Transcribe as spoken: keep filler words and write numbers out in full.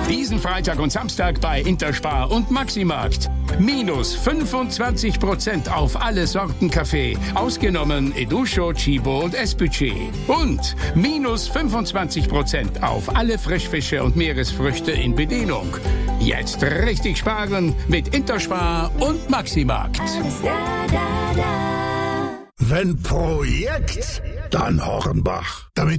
Diesen Freitag und Samstag bei Interspar und Maximarkt. Minus fünfundzwanzig Prozent auf alle Sorten Kaffee, ausgenommen Educho, Chibo und Espucci. Und minus fünfundzwanzig Prozent auf alle Frischfische und Meeresfrüchte in Bedienung. Jetzt richtig sparen mit Interspar und Maximarkt. Wenn Projekt, dann Hornbach. Damit